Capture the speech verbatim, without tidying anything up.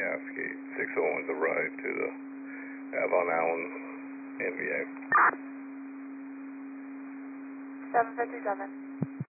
Yaski. six oh one's arrived to the Avon Allen N V A. seven fifty-seven.